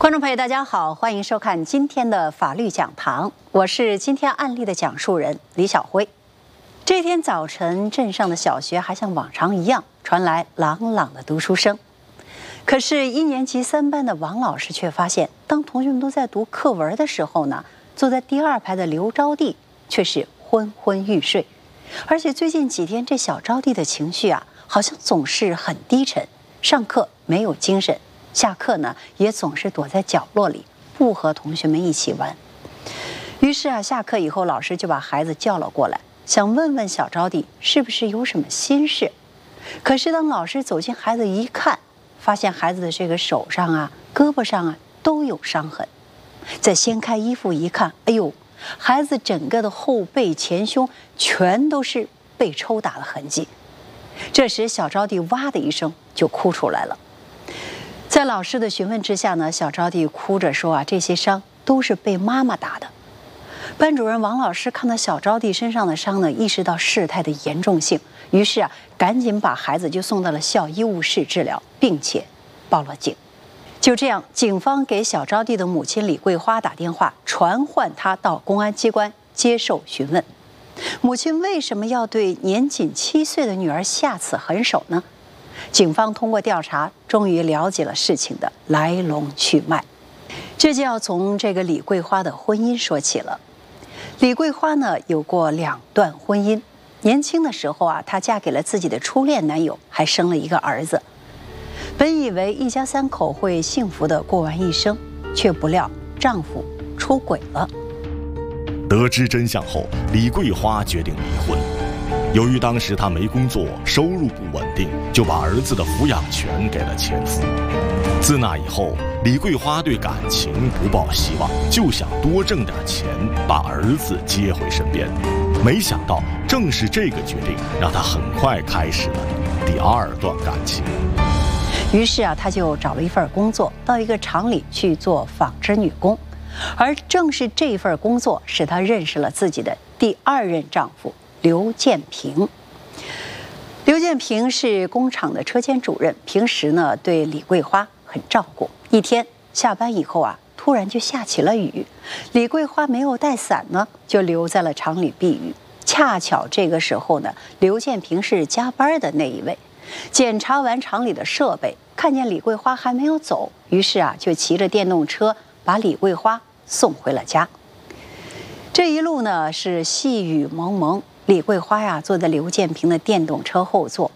观众朋友，大家好，欢迎收看今天的法律讲堂，我是今天案例的讲述人李晓辉。这天早晨，镇上的小学还像往常一样传来朗朗的读书声，可是1年级3班的王老师却发现，当同学们都在读课文的时候呢，坐在第2排的刘招娣却是昏昏欲睡，而且最近几天这小招娣的情绪好像总是很低沉，上课没有精神，下课呢也总是躲在角落里，不和同学们一起玩。于是下课以后，老师就把孩子叫了过来，想问问小招娣是不是有什么心事。可是当老师走进孩子一看，发现孩子的这个手上胳膊上都有伤痕。再掀开衣服一看，哎呦，孩子整个的后背前胸全都是被抽打的痕迹。这时小招娣哇的一声就哭出来了。在老师的询问之下呢，小招娣哭着说这些伤都是被妈妈打的。班主任王老师看到小招娣身上的伤呢，意识到事态的严重性，于是赶紧把孩子就送到了校医务室治疗，并且报了警。就这样，警方给小招娣的母亲李桂花打电话，传唤她到公安机关接受询问。母亲为什么要对年仅7岁的女儿下此狠手呢？警方通过调查，终于了解了事情的来龙去脉。这就要从这个李桂花的婚姻说起了。李桂花呢，有过2段婚姻。年轻的时候她嫁给了自己的初恋男友，还生了一个儿子。本以为一家3口会幸福地过完一生，却不料丈夫出轨了。 得知真相后，李桂花决定离婚。由于当时她没工作，收入不稳定，就把儿子的抚养权给了前夫。自那以后，李桂花对感情不抱希望，就想多挣点钱，把儿子接回身边。没想到，正是这个决定，让她很快开始了第2段感情。 于是她就找了一份工作，到一个厂里去做纺织女工。而正是这份工作，使她认识了自己的第2任丈夫刘建平。刘建平是工厂的车间主任，平时呢对李桂花很照顾。一天下班以后突然就下起了雨，李桂花没有带伞呢，就留在了厂里避雨。恰巧这个时候呢，刘建平是加班的那一位，检查完厂里的设备，看见李桂花还没有走，于是就骑着电动车把李桂花送回了家。这一路呢是细雨蒙蒙，李桂花坐在刘建平的电动车后座，